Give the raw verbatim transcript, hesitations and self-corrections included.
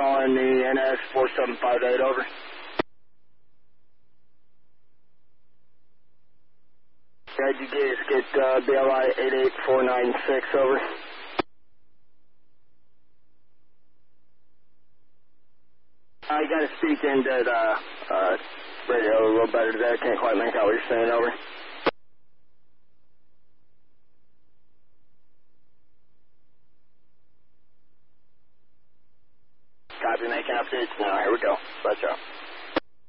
calling the N S four seven five eight, over. Did you guys get uh, B L I eight eight four nine six, over? I got to speak into the uh, radio a little better today. I can't quite make out what you're saying, over. Copy, make updates now. Here we go. Let's go.